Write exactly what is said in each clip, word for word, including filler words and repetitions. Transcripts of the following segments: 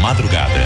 madrugada.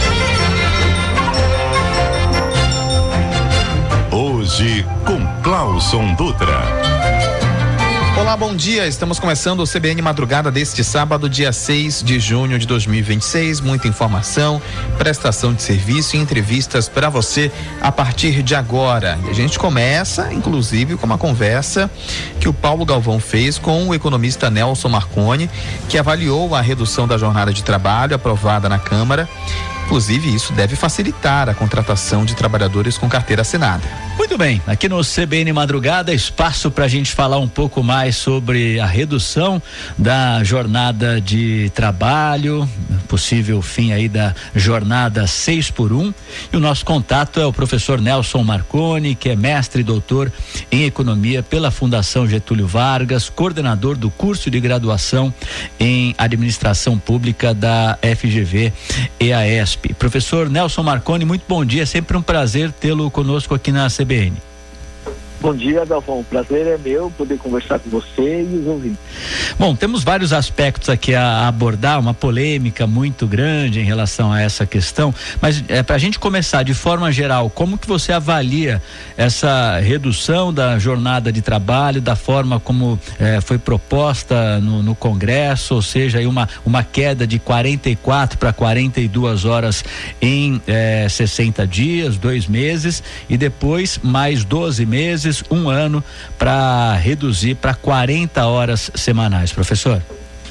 Hoje com Clauson Dutra. Olá, bom dia. Estamos começando o C B N Madrugada deste sábado, dia seis de junho de dois mil e vinte e seis. Muita informação, prestação de serviço e entrevistas para você a partir de agora. E a gente começa, inclusive, com uma conversa que o Paulo Galvão fez com o economista Nelson Marconi, que avaliou a redução da jornada de trabalho aprovada na Câmara. Inclusive, isso deve facilitar a contratação de trabalhadores com carteira assinada. Muito bem, aqui no C B N Madrugada, espaço para a gente falar um pouco mais sobre a redução da jornada de trabalho, possível fim aí da jornada seis por um. E o nosso contato é o professor Nelson Marconi, que é mestre e doutor em economia pela Fundação Getúlio Vargas, coordenador do curso de graduação em administração pública da F G V E A E S P. Professor Nelson Marconi, muito bom dia, sempre um prazer tê-lo conosco aqui na C B N. Bom dia, Galvão, o prazer é meu poder conversar com você e os ouvintes. Bom, temos vários aspectos aqui a abordar, uma polêmica muito grande em relação a essa questão, mas é, para a gente começar de forma geral, como que você avalia essa redução da jornada de trabalho, da forma como é, foi proposta no, no Congresso, ou seja, aí uma, uma queda de quarenta e quatro para quarenta e duas horas em é, sessenta dias, dois meses, e depois mais doze meses, um ano, para reduzir para quarenta horas semanais, professor?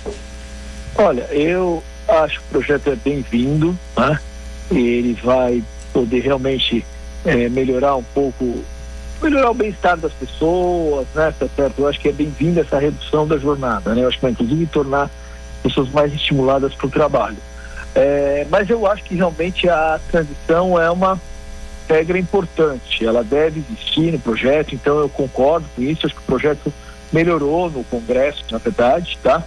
Olha, eu acho que o projeto é bem-vindo, né? Ele vai poder realmente é, melhorar um pouco, melhorar o bem-estar das pessoas, né? Tá certo? Eu acho que é bem-vinda essa redução da jornada, né? Eu acho que vai inclusive tornar pessoas mais estimuladas para o trabalho. É, mas eu acho que realmente a transição é uma regra importante, ela deve existir no projeto, então eu concordo com isso, acho que o projeto melhorou no Congresso, na verdade, tá?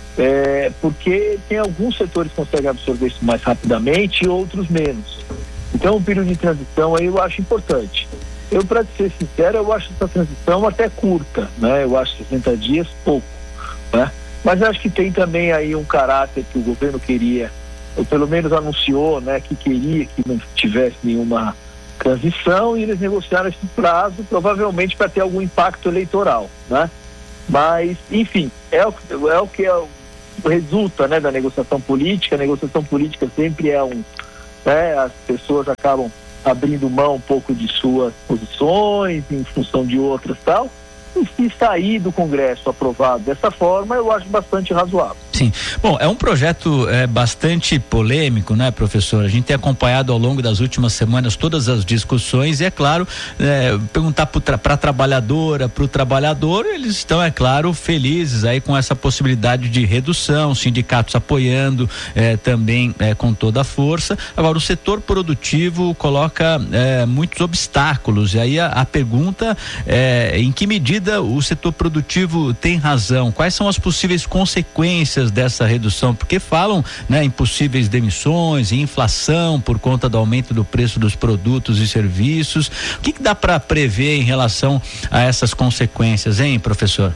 É, porque tem alguns setores que conseguem absorver isso mais rapidamente e outros menos. Então o período de transição aí eu acho importante. Eu, para ser sincero, eu acho essa transição até curta, né? Eu acho sessenta dias pouco, né? Mas eu acho que tem também aí um caráter que o governo queria, ou pelo menos anunciou, né? Que queria que não tivesse nenhuma transição, e eles negociaram esse prazo provavelmente para ter algum impacto eleitoral, né? Mas, enfim, é o, é o que é o, resulta, né, da negociação política. A negociação política sempre é um, né, as pessoas acabam abrindo mão um pouco de suas posições em função de outras e tal. E se sair do Congresso aprovado dessa forma, eu acho bastante razoável. Sim. Bom, é um projeto é, bastante polêmico, né, professor? A gente tem acompanhado ao longo das últimas semanas todas as discussões e, é claro, é, perguntar para tra- a trabalhadora, para o trabalhador, eles estão, é claro, felizes aí com essa possibilidade de redução, sindicatos apoiando é, também é, com toda a força. Agora, o setor produtivo coloca é, muitos obstáculos, e aí a, a pergunta é em que medida o setor produtivo tem razão? Quais são as possíveis consequências dessa redução? Porque falam, né, em possíveis demissões, em inflação por conta do aumento do preço dos produtos e serviços. O que, que dá para prever em relação a essas consequências, hein, professor?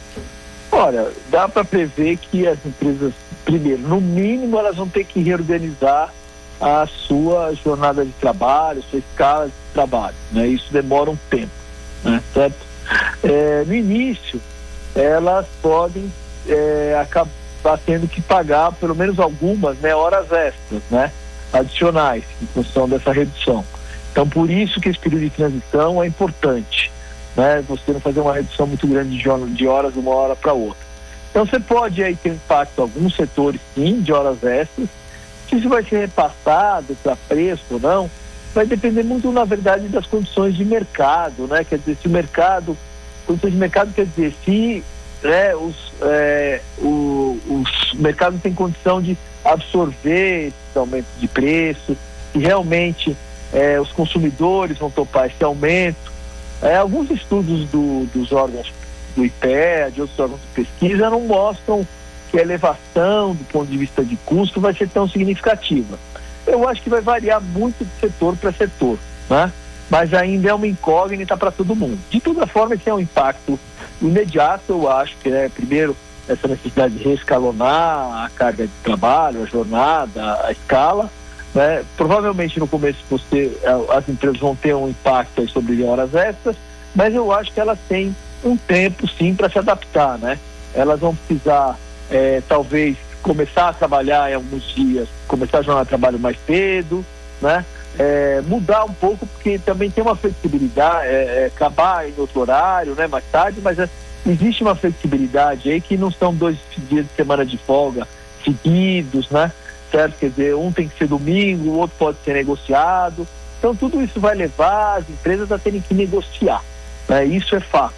Olha, dá para prever que as empresas, primeiro, no mínimo, elas vão ter que reorganizar a sua jornada de trabalho, a sua escala de trabalho, né? Isso demora um tempo, né? Certo? É, no início, elas podem é, acabar tendo que pagar pelo menos algumas, né, horas extras, né, adicionais, em função dessa redução. Então, por isso que esse período de transição é importante, né, você não fazer uma redução muito grande de, de horas de uma hora para outra. Então, você pode aí ter impacto em alguns setores, sim, de horas extras. Se isso vai ser repassado para preço ou não, vai depender muito, na verdade, das condições de mercado, né? Quer dizer, se o mercado, condições de mercado quer dizer, se né, os, é, o, os mercado tem condição de absorver esse aumento de preço, e realmente é, os consumidores vão topar esse aumento. É, alguns estudos do, dos órgãos do I P E A, de outros órgãos de pesquisa, não mostram que a elevação do ponto de vista de custo vai ser tão significativa. Eu acho que vai variar muito de setor para setor, né? Mas ainda é uma incógnita para todo mundo. De toda forma, esse é um impacto imediato. Eu acho que, né, primeiro, essa necessidade de reescalonar a carga de trabalho, a jornada, a escala, né? Provavelmente no começo você, as empresas vão ter um impacto aí sobre horas extras, mas eu acho que elas têm um tempo sim para se adaptar, né? Elas vão precisar é, talvez começar a trabalhar em alguns dias, começar a jornada de trabalho mais cedo, né? É, mudar um pouco, porque também tem uma flexibilidade, é, é, acabar em outro horário, né? Mais tarde, mas é, existe uma flexibilidade aí que não são dois dias de semana de folga seguidos, né? Certo? Quer dizer, um tem que ser domingo, o outro pode ser negociado. Então tudo isso vai levar as empresas a terem que negociar, né? Isso é fato.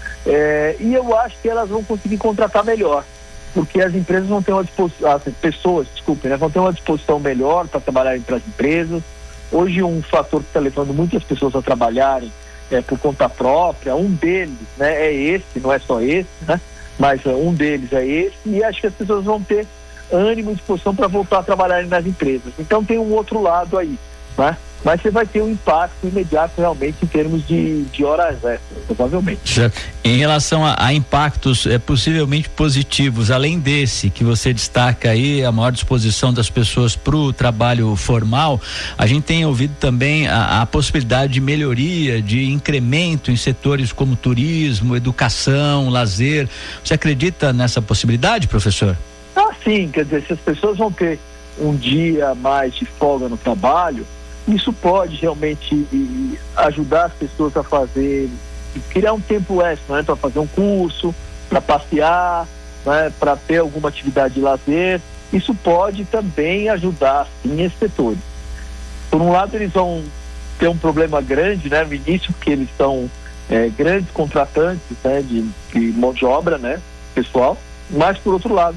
É, e eu acho que elas vão conseguir contratar melhor, porque as empresas vão ter uma disposição, as pessoas, desculpem, né, vão ter uma disposição melhor para trabalharem para as empresas. Hoje um fator que está levando muitas pessoas a trabalharem é, por conta própria, um deles, né, é esse, não é só esse, né, mas uh, um deles é esse, e acho que as pessoas vão ter ânimo e disposição para voltar a trabalharem nas empresas. Então tem um outro lado aí, né? Mas você vai ter um impacto imediato realmente em termos de, de horas extras, provavelmente. Em relação a, a impactos é, possivelmente positivos, além desse que você destaca aí, a maior disposição das pessoas para o trabalho formal, a gente tem ouvido também a, a possibilidade de melhoria, de incremento em setores como turismo, educação, lazer. Você acredita nessa possibilidade, professor? Ah, sim, quer dizer, se as pessoas vão ter um dia mais de folga no trabalho, isso pode realmente ajudar as pessoas a fazer, criar um tempo extra, né, para fazer um curso, para passear, né, para ter alguma atividade de lazer. Isso pode também ajudar, sim, esses setores. Por um lado, eles vão ter um problema grande, né, no início, porque eles são é, grandes contratantes, né, de, de mão de obra, né, pessoal, mas, por outro lado,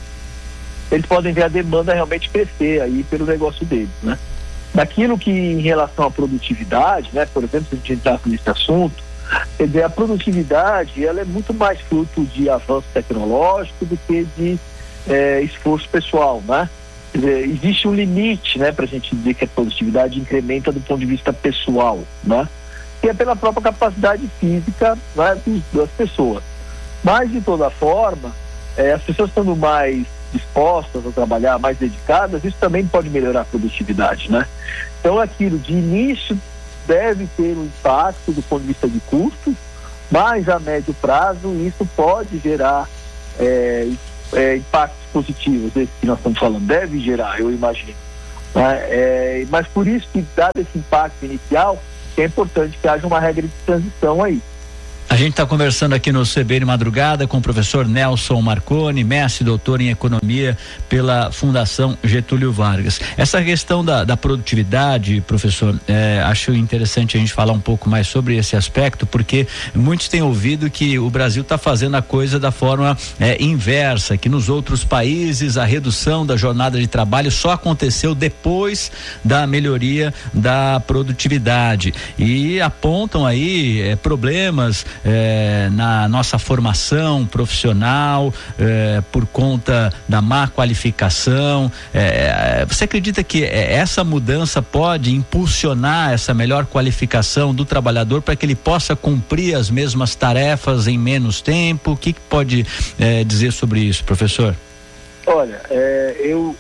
eles podem ver a demanda realmente crescer aí pelo negócio deles, né. Daquilo que em relação à produtividade, né, por exemplo, se a gente entrar nesse assunto, quer dizer, a produtividade ela é muito mais fruto de avanço tecnológico do que de é, esforço pessoal, né? Quer dizer, existe um limite, né, para a gente dizer que a produtividade incrementa do ponto de vista pessoal, né? Que é pela própria capacidade física, né, das pessoas. Mas de toda forma, é, as pessoas estando mais dispostas a trabalhar, mais dedicadas, isso também pode melhorar a produtividade, né? Então aquilo de início deve ter um impacto do ponto de vista de custos, mas a médio prazo isso pode gerar é, é, impactos positivos, esse que nós estamos falando, deve gerar, eu imagino, né? É, mas por isso que dado esse impacto inicial, é importante que haja uma regra de transição aí. A gente está conversando aqui no C B N Madrugada com o professor Nelson Marconi, mestre e doutor em economia pela Fundação Getúlio Vargas. Essa questão da, da produtividade, professor, é, acho interessante a gente falar um pouco mais sobre esse aspecto, porque muitos têm ouvido que o Brasil está fazendo a coisa da forma é, inversa, que nos outros países a redução da jornada de trabalho só aconteceu depois da melhoria da produtividade e apontam aí é, problemas É, na nossa formação profissional, é, por conta da má qualificação. É, você acredita que essa mudança pode impulsionar essa melhor qualificação do trabalhador para que ele possa cumprir as mesmas tarefas em menos tempo? O que, que pode é, dizer sobre isso, professor? Olha, é, eu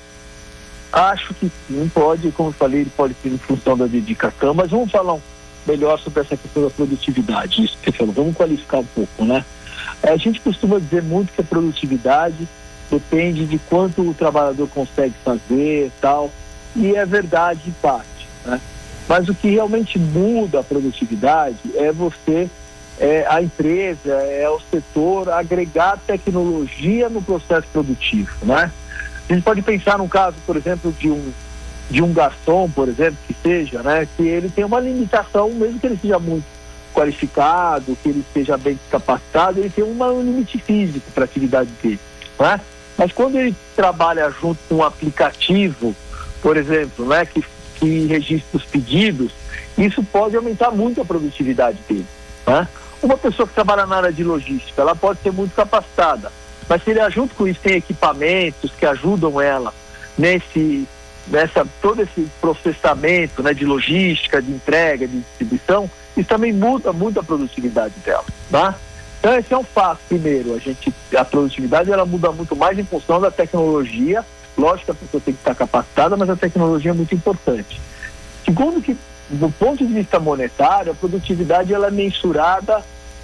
acho que sim, pode, como eu falei, ele pode ser em função da dedicação, mas vamos falar um melhor sobre essa questão da produtividade. Isso que você falou, vamos qualificar um pouco, né? A gente costuma dizer muito que a produtividade depende de quanto o trabalhador consegue fazer e tal, e é verdade em parte, né? Mas o que realmente muda a produtividade é você, é a empresa, é o setor agregar tecnologia no processo produtivo, né? A gente pode pensar num caso, por exemplo, de um de um garçom, por exemplo, que seja, né, que ele tem uma limitação, mesmo que ele seja muito qualificado, que ele seja bem capacitado, ele tem uma, um limite físico para a atividade dele, né? Mas quando ele trabalha junto com um aplicativo, por exemplo, né, que, que registra os pedidos, isso pode aumentar muito a produtividade dele, né? Uma pessoa que trabalha na área de logística, ela pode ser muito capacitada, mas se ele junto com isso tem equipamentos que ajudam ela nesse nessa, todo esse processamento, né, de logística, de entrega, de distribuição, isso também muda muito a produtividade dela, tá? Então esse é um fato. Primeiro, a gente, a produtividade ela muda muito mais em função da tecnologia lógico que a pessoa tem que estar capacitada, mas a tecnologia é muito importante. Segundo que, do ponto de vista monetário, a produtividade ela é mensurada,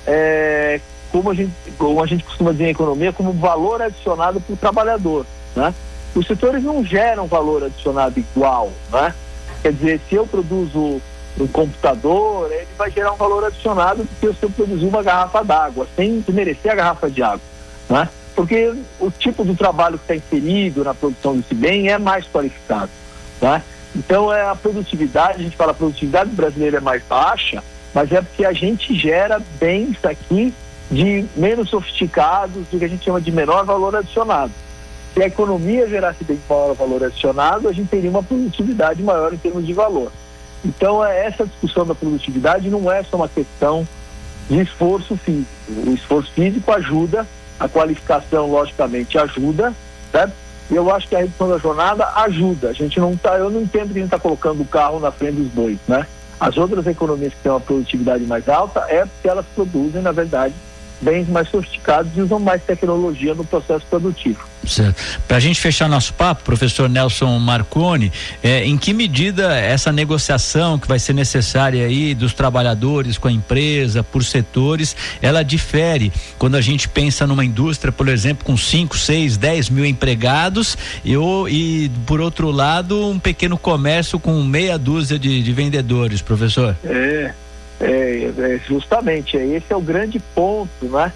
é, como, a gente, como a gente costuma dizer em economia, como valor adicionado para o trabalhador, né? Os setores não geram valor adicionado igual, né? Quer dizer, se eu produzo um computador, ele vai gerar um valor adicionado do que se eu produzir uma garrafa d'água, sem desmerecer a garrafa de água, né? Porque o tipo do trabalho que está inserido na produção desse bem é mais qualificado, né? Então, é a produtividade, a gente fala a produtividade brasileira é mais baixa, mas é porque a gente gera bens aqui de menos sofisticados, do que a gente chama de menor valor adicionado. Se a economia gerasse bem maior valor adicionado, a gente teria uma produtividade maior em termos de valor. Então, essa discussão da produtividade não é só uma questão de esforço físico. O esforço físico ajuda, a qualificação, logicamente, ajuda, certo? E eu acho que a redução da jornada ajuda. A gente não tá, eu não entendo que a gente está colocando o carro na frente dos bois, né? As outras economias que têm uma produtividade mais alta é porque elas produzem, na verdade, bens mais sofisticados e usam mais tecnologia no processo produtivo. Certo. Para a gente fechar nosso papo, professor Nelson Marconi, é, em que medida essa negociação que vai ser necessária aí dos trabalhadores com a empresa, por setores, ela difere quando a gente pensa numa indústria, por exemplo, com cinco, seis, dez mil empregados e, ou, e por outro lado, um pequeno comércio com meia dúzia de, de vendedores, professor? É. É, é, justamente, esse é o grande ponto, né?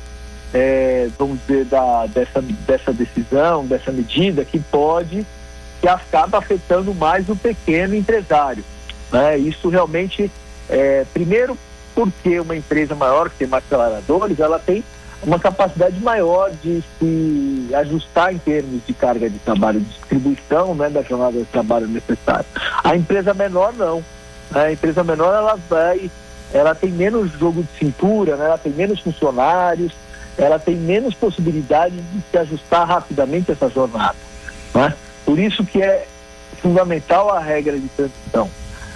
É, vamos dizer, da, dessa, dessa decisão, dessa medida que pode, que acaba afetando mais o pequeno empresário, né? Isso realmente, é, primeiro porque uma empresa maior, que tem mais trabalhadores, ela tem uma capacidade maior de se ajustar em termos de carga de trabalho, distribuição, né, da jornada de trabalho necessária. A empresa menor não, né? A empresa menor ela vai ela tem menos jogo de cintura, né? Ela tem menos funcionários, ela tem menos possibilidade de se ajustar rapidamente a essa jornada, né? Por isso que é fundamental a regra de transição.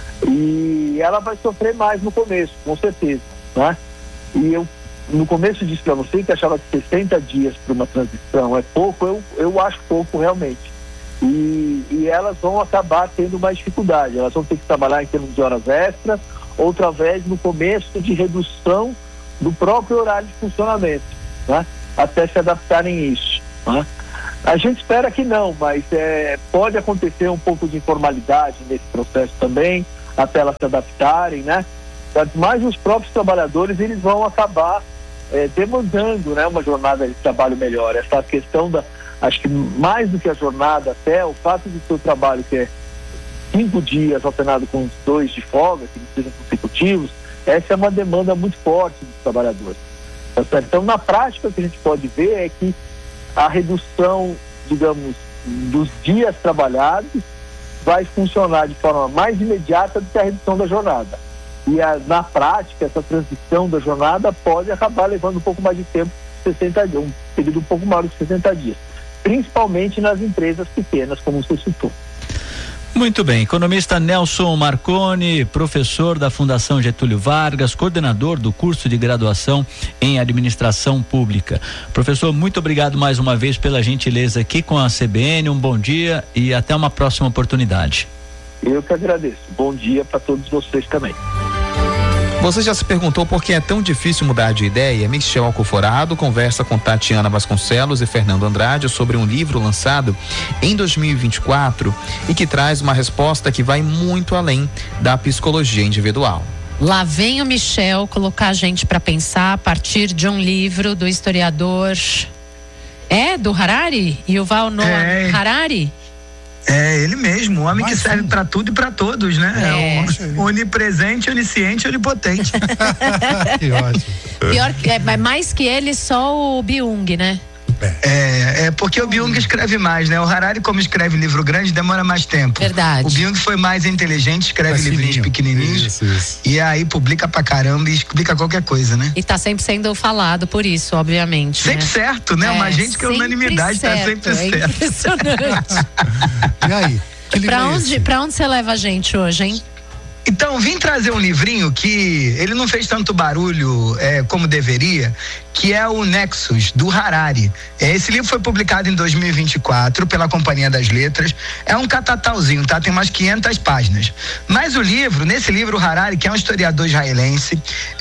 E ela vai sofrer mais no começo, com certeza, né? E eu, no começo disse para você que achava que sessenta dias para uma transição é pouco, eu, eu acho pouco realmente. E, e elas vão acabar tendo mais dificuldade, elas vão ter que trabalhar em termos de horas extras, outra vez no começo de redução do próprio horário de funcionamento, né? Até se adaptarem a isso, né? A gente espera que não, mas é, pode acontecer um pouco de informalidade nesse processo também, até elas se adaptarem, né? Mas os próprios trabalhadores, eles vão acabar é, demandando, né, uma jornada de trabalho melhor. Essa questão da, acho que mais do que a jornada, até o fato de ter o trabalho que é cinco dias alternado com dois de folga, que não sejam consecutivos, essa é uma demanda muito forte dos trabalhadores. Então, na prática, o que a gente pode ver é que a redução, digamos, dos dias trabalhados vai funcionar de forma mais imediata do que a redução da jornada. E a, na prática, essa transição da jornada pode acabar levando um pouco mais de tempo, sessenta dias, um período um pouco maior de sessenta dias, principalmente nas empresas pequenas, como você citou. Muito bem, economista Nelson Marconi, professor da Fundação Getúlio Vargas, coordenador do curso de graduação em administração pública. Professor, muito obrigado mais uma vez pela gentileza aqui com a C B N, um bom dia e até uma próxima oportunidade. Eu que agradeço, bom dia para todos vocês também. Você já se perguntou por que é tão difícil mudar de ideia? Michel Alcoforado conversa com Tatiana Vasconcelos e Fernando Andrade sobre um livro lançado em dois mil e vinte e quatro e que traz uma resposta que vai muito além da psicologia individual. Lá vem o Michel colocar a gente para pensar a partir de um livro do historiador, é do Harari? Yuval Noah é. Harari? É ele mesmo, o homem Mas, que serve para tudo e para todos, né? É. É um onipresente, onisciente, onipotente. Que ótimo. Pior que, é, mais que ele, só o Byung, né? É, é porque o Byung escreve mais, né? O Harari, como escreve livro grande, demora mais tempo. Verdade. O Byung foi mais inteligente, escreve Facilinho. livrinhos pequenininhos. Isso, isso. E aí publica pra caramba e explica qualquer coisa, né? E tá sempre sendo falado por isso, obviamente. Sempre né? certo, né? É, Uma gente que é unanimidade, certo, tá sempre é certo. Impressionante. E aí? Que livro pra, é onde, esse? pra onde você leva a gente hoje, hein? Então, vim trazer um livrinho que ele não fez tanto barulho é, como deveria, que é o Nexus, do Harari. Esse livro foi publicado em dois mil e vinte e quatro pela Companhia das Letras. É um catatauzinho, tá? Tem umas quinhentas páginas. Mas o livro, nesse livro, o Harari, que é um historiador israelense,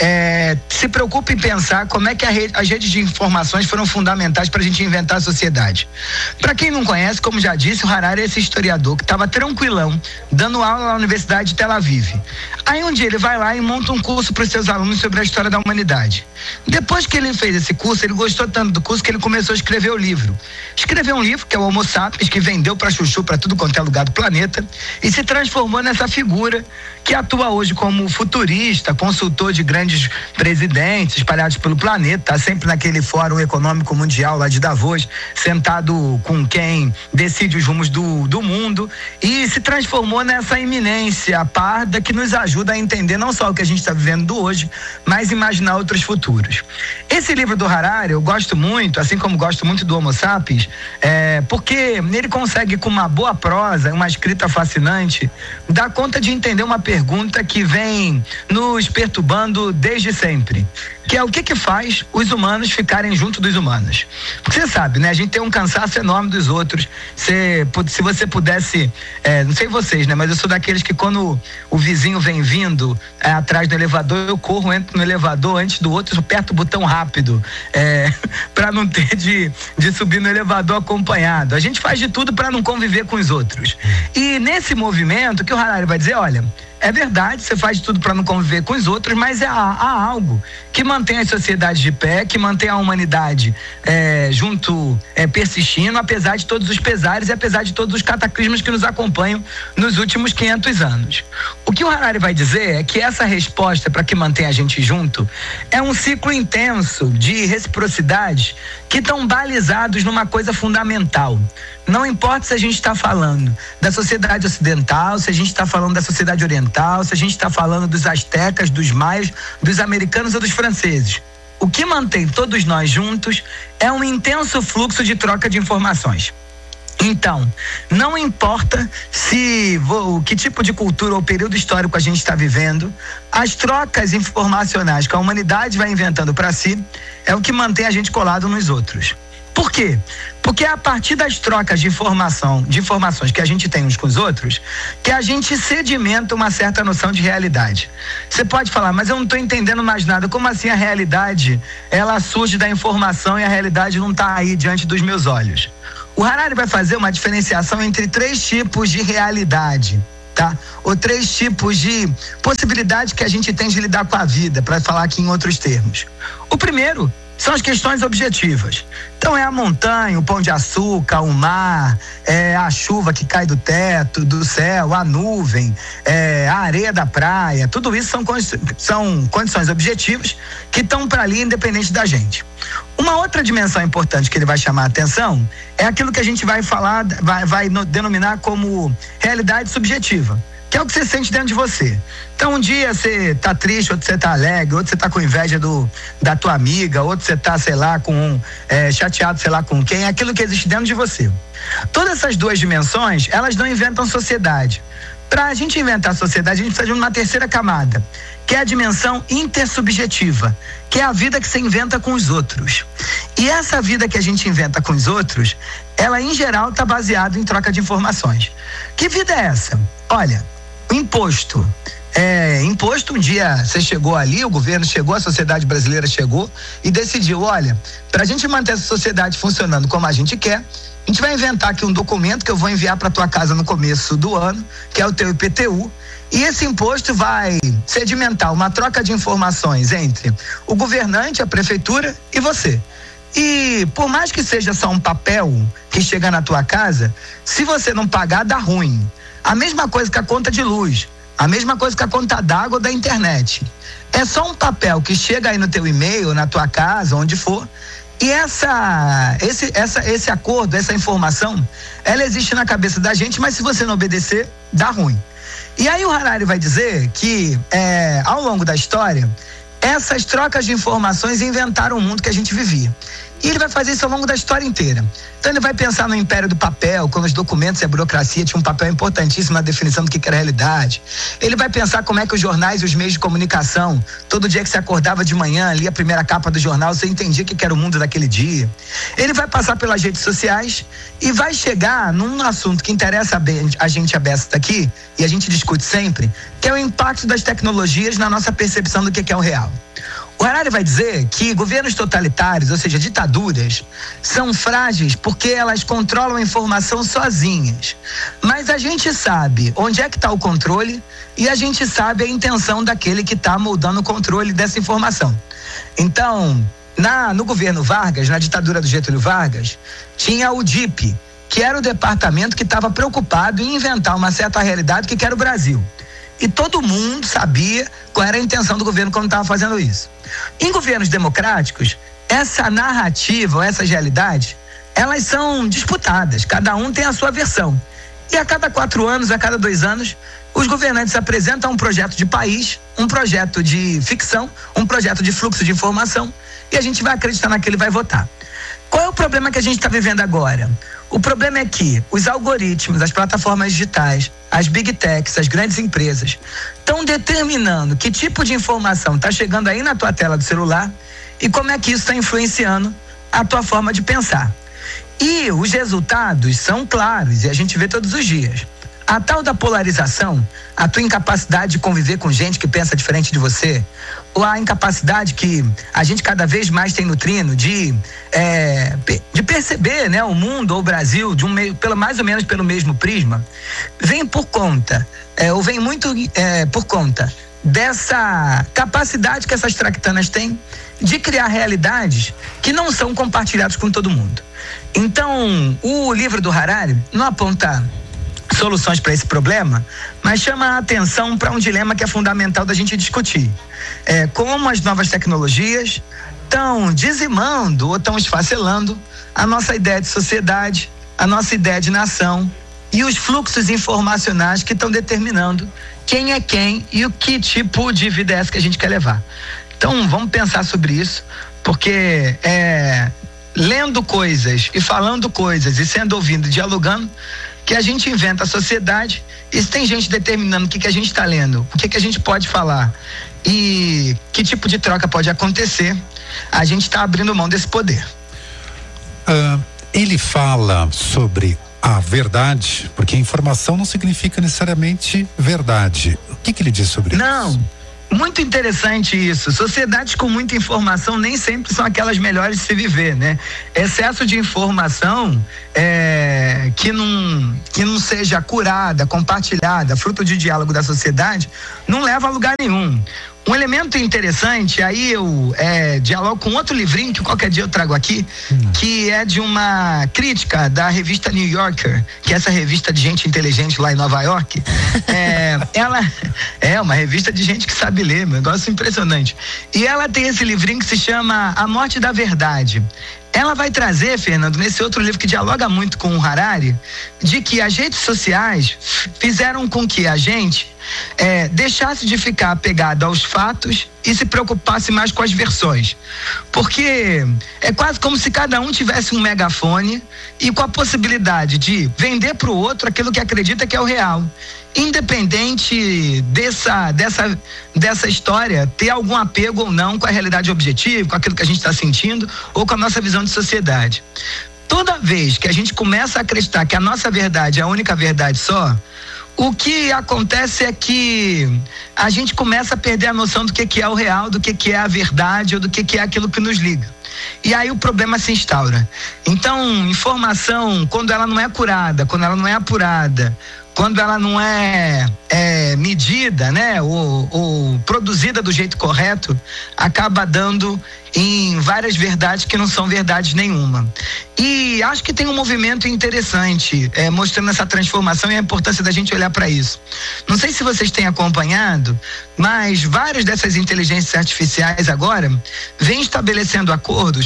é, se preocupa em pensar como é que a rede, as redes de informações foram fundamentais para a gente inventar a sociedade. Para quem não conhece, como já disse, o Harari é esse historiador que estava tranquilão, dando aula na Universidade de Tel Aviv. Aí um dia ele vai lá e monta um curso para os seus alunos sobre a história da humanidade. Depois que ele fez esse curso, ele gostou tanto do curso que ele começou a escrever o livro. Escreveu um livro que é o Homo Sapiens, que vendeu para chuchu para tudo quanto é lugar do planeta e se transformou nessa figura que atua hoje como futurista, consultor de grandes presidentes espalhados pelo planeta, tá sempre naquele fórum econômico mundial lá de Davos, sentado com quem decide os rumos do, do mundo, e se transformou nessa iminência parda que nos ajuda a entender não só o que a gente está vivendo do hoje, mas imaginar outros futuros. Esse livro do Harari eu gosto muito, assim como gosto muito do Homo Sapiens, é, porque ele consegue, com uma boa prosa, uma escrita fascinante, dar conta de entender uma pergunta que vem nos perturbando desde sempre, que é o que que faz os humanos ficarem junto dos humanos. Porque você sabe, né? A gente tem um cansaço enorme dos outros. Se, se você pudesse, é, não sei vocês, né? Mas eu sou daqueles que quando o vizinho vem vindo é, atrás do elevador, eu corro, entro no elevador antes do outro, aperto o botão rápido, é, para não ter de, de subir no elevador acompanhado. A gente faz de tudo para não conviver com os outros. E nesse movimento que o Harari vai dizer, olha, é verdade, você faz tudo para não conviver com os outros, mas há, há algo que mantém as sociedades de pé, que mantém a humanidade é, junto, é, persistindo, apesar de todos os pesares e apesar de todos os cataclismos que nos acompanham nos últimos quinhentos anos. O que o Harari vai dizer é que essa resposta para que mantém a gente junto é um ciclo intenso de reciprocidade que estão balizados numa coisa fundamental. Não importa se a gente está falando da sociedade ocidental, se a gente está falando da sociedade oriental, se a gente está falando dos astecas, dos maias, dos americanos ou dos franceses. O que mantém todos nós juntos é um intenso fluxo de troca de informações. Então, não importa se o que tipo de cultura ou período histórico a gente está vivendo, as trocas informacionais que a humanidade vai inventando para si é o que mantém a gente colado nos outros. Por quê? Porque é a partir das trocas de informação, de informações que a gente tem uns com os outros, que a gente sedimenta uma certa noção de realidade. Você pode falar, mas eu não estou entendendo mais nada. Como assim a realidade, ela surge da informação e a realidade não está aí diante dos meus olhos? O Harari vai fazer uma diferenciação entre três tipos de realidade, tá? Ou três tipos de possibilidade que a gente tem de lidar com a vida, para falar aqui em outros termos. O primeiro são as questões objetivas. Então é a montanha, o pão de açúcar, o mar, é a chuva que cai do teto, do céu, a nuvem, é a areia da praia. Tudo isso são, são condições objetivas que estão para ali independente da gente. Uma outra dimensão importante que ele vai chamar a atenção é aquilo que a gente vai falar, vai, vai denominar como realidade subjetiva, que é o que você sente dentro de você. Então um dia você tá triste, outro você tá alegre, outro você tá com inveja do, da tua amiga, outro você tá, sei lá, com é, chateado, sei lá com quem, é aquilo que existe dentro de você. Todas essas duas dimensões, elas não inventam sociedade. Para a gente inventar a sociedade, a gente precisa de uma terceira camada, que é a dimensão intersubjetiva, que é a vida que você inventa com os outros. E essa vida que a gente inventa com os outros, ela em geral está baseada em troca de informações. Que vida é essa? Olha, imposto. É, imposto, um dia você chegou ali, o governo chegou, a sociedade brasileira chegou e decidiu, olha, para a gente manter essa sociedade funcionando como a gente quer, a gente vai inventar aqui um documento que eu vou enviar para tua casa no começo do ano, que é o teu I P T U, e esse imposto vai sedimentar uma troca de informações entre o governante, a prefeitura e você. E por mais que seja só um papel que chega na tua casa, se você não pagar, dá ruim. A mesma coisa que a conta de luz, a mesma coisa que a conta d'água ou da internet. É só um papel que chega aí no teu e-mail, na tua casa, onde for, e essa, esse, essa, esse acordo, essa informação, ela existe na cabeça da gente, mas se você não obedecer, dá ruim. E aí o Harari vai dizer que, é, ao longo da história, essas trocas de informações inventaram o mundo que a gente vivia. E ele vai fazer isso ao longo da história inteira. Então ele vai pensar no império do papel, quando os documentos e a burocracia tinham um papel importantíssimo na definição do que era realidade. Ele vai pensar como é que os jornais e os meios de comunicação, todo dia que você acordava de manhã, lia a primeira capa do jornal, você entendia o que era o mundo daquele dia. Ele vai passar pelas redes sociais e vai chegar num assunto que interessa a gente aberta aqui, e a gente discute sempre, que é o impacto das tecnologias na nossa percepção do que é o real. O Harari vai dizer que governos totalitários, ou seja, ditaduras, são frágeis porque elas controlam a informação sozinhas. Mas a gente sabe onde é que está o controle e a gente sabe a intenção daquele que está moldando o controle dessa informação. Então, na, no governo Vargas, na ditadura do Getúlio Vargas, tinha o D I P, que era o departamento que estava preocupado em inventar uma certa realidade que era o Brasil. E todo mundo sabia qual era a intenção do governo quando estava fazendo isso. Em governos democráticos, essa narrativa, ou essas realidades, elas são disputadas, cada um tem a sua versão. E a cada quatro anos, a cada dois anos, os governantes apresentam um projeto de país, um projeto de ficção, um projeto de fluxo de informação, e a gente vai acreditar naquele e vai votar. Qual é o problema que a gente está vivendo agora? O problema é que os algoritmos, as plataformas digitais, as big techs, as grandes empresas estão determinando que tipo de informação está chegando aí na tua tela do celular e como é que isso está influenciando a tua forma de pensar. E os resultados são claros e a gente vê todos os dias. A tal da polarização, a tua incapacidade de conviver com gente que pensa diferente de você, ou a incapacidade que a gente cada vez mais tem no Trino de, é, de perceber, né, o mundo ou o Brasil de um meio, pelo, mais ou menos pelo mesmo prisma, vem por conta, é, ou vem muito é, por conta dessa capacidade que essas tractanas têm de criar realidades que não são compartilhadas com todo mundo. Então, o livro do Harari não aponta soluções para esse problema, mas chama a atenção para um dilema que é fundamental da gente discutir. É, como as novas tecnologias estão dizimando ou estão esfacelando a nossa ideia de sociedade, a nossa ideia de nação e os fluxos informacionais que estão determinando quem é quem e o que tipo de vida é essa que a gente quer levar. Então, vamos pensar sobre isso, porque é, lendo coisas e falando coisas e sendo ouvido, dialogando, que a gente inventa a sociedade, e se tem gente determinando o que, que a gente está lendo, o que, que a gente pode falar e que tipo de troca pode acontecer, a gente está abrindo mão desse poder. Uh, ele fala sobre a verdade, porque informação não significa necessariamente verdade. O que, que ele diz sobre não. isso? Muito interessante isso. Sociedades com muita informação nem sempre são aquelas melhores de se viver, né? Excesso de informação é, que, não, que não seja curada, compartilhada, fruto de diálogo da sociedade, não leva a lugar nenhum. Um elemento interessante, aí eu é, dialogo com outro livrinho que qualquer dia eu trago aqui, hum. que é de uma crítica da revista New Yorker, que é essa revista de gente inteligente lá em Nova York. é, ela é uma revista de gente que sabe ler, um negócio impressionante. E ela tem esse livrinho que se chama A Morte da Verdade. Ela vai trazer, Fernando, nesse outro livro que dialoga muito com o Harari, de que as redes sociais fizeram com que a gente é, deixasse de ficar apegado aos fatos e se preocupasse mais com as versões. Porque é quase como se cada um tivesse um megafone e com a possibilidade de vender para o outro aquilo que acredita que é o real. Independente dessa, dessa, dessa história ter algum apego ou não com a realidade objetiva, com aquilo que a gente está sentindo ou com a nossa visão de sociedade. Toda vez que a gente começa a acreditar que a nossa verdade é a única verdade só, o que acontece é que a gente começa a perder a noção do que, que é o real, do que, que é a verdade ou do que, que é aquilo que nos liga. E aí o problema se instaura. Então, informação, quando ela não é curada, quando ela não é apurada, quando ela não é, é medida, né, ou, ou produzida do jeito correto, acaba dando em várias verdades que não são verdades nenhuma. E acho que tem um movimento interessante é, mostrando essa transformação e a importância da gente olhar para isso. Não sei se vocês têm acompanhado, mas várias dessas inteligências artificiais agora vêm estabelecendo acordos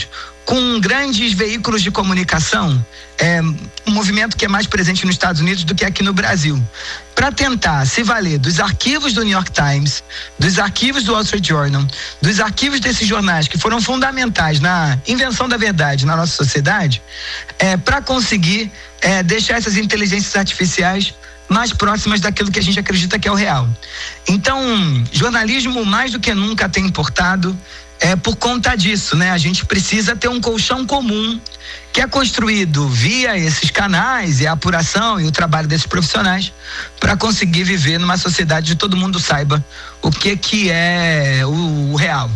com grandes veículos de comunicação, é, um movimento que é mais presente nos Estados Unidos do que aqui no Brasil, para tentar se valer dos arquivos do New York Times, dos arquivos do Wall Street Journal, dos arquivos desses jornais que foram fundamentais na invenção da verdade na nossa sociedade, é, para conseguir é, deixar essas inteligências artificiais mais próximas daquilo que a gente acredita que é o real. Então, jornalismo mais do que nunca tem importado é por conta disso, né? A gente precisa ter um colchão comum que é construído via esses canais e a apuração e o trabalho desses profissionais para conseguir viver numa sociedade onde todo mundo saiba o que que é o, o real.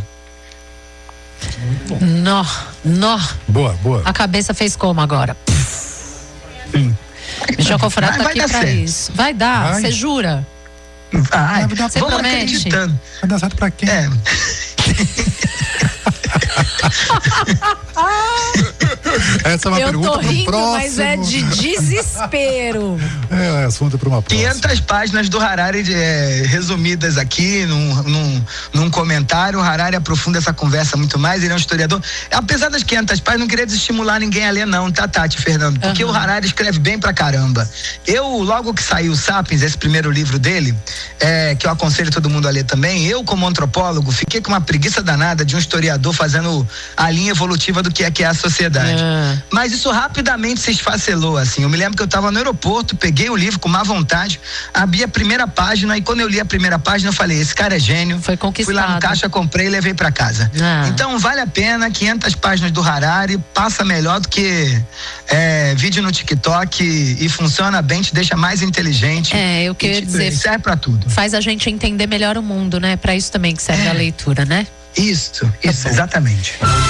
Nó, nó. Boa, boa. A cabeça fez como agora? Hum. Michel Conforado tá vai aqui dar pra certo. isso. Vai dar, você jura? Vai, Você vamos promete? acreditando. Vai dar certo pra quem? É. Essa é uma Eu pergunta tô pro rindo, próximo. mas é de desespero. É, assunto para uma próxima. quinhentas páginas do Harari é, resumidas aqui num, num, num comentário. O Harari aprofunda essa conversa muito mais, ele é um historiador. Apesar das quinhentas páginas, não queria desestimular ninguém a ler não, tá, Tati, Fernando? Porque uhum. o Harari escreve bem pra caramba. Eu, logo que saiu o Sapiens, esse primeiro livro dele, é, que eu aconselho todo mundo a ler também, eu como antropólogo fiquei com uma preguiça danada de um historiador fazendo a linha evolutiva do que é que é a sociedade. É. Mas isso rapidamente se esfacelou, assim. Eu me lembro que eu estava no aeroporto, peguei o livro com má vontade, abri a primeira página e quando eu li a primeira página eu falei, esse cara é gênio. Foi conquistado. Fui lá no caixa, comprei e levei para casa. Ah. Então vale a pena, quinhentas páginas do Harari, passa melhor do que é, vídeo no TikTok e, e funciona bem, te deixa mais inteligente. É, eu queria te, dizer. Serve para tudo. Faz a gente entender melhor o mundo, né? Para isso também que serve É. a leitura, né? Isso, isso, exatamente.